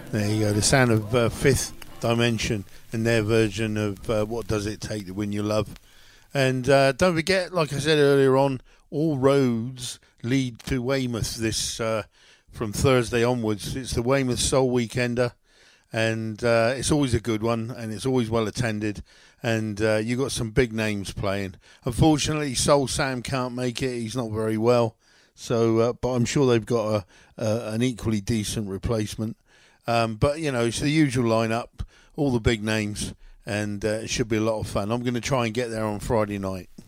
There you go, the sound of Fifth Dimension and their version of What Does It Take to Win Your Love. And don't forget, like I said earlier on, all roads lead to Weymouth this from Thursday onwards. It's the Weymouth Soul Weekender, and it's always a good one, and it's always well attended. And you got some big names playing. Unfortunately, Soul Sam can't make it; he's not very well. So, but I'm sure they've got an equally decent replacement. But you know, it's the usual lineup, all the big names, and it should be a lot of fun. I'm going to try and get there on Friday night.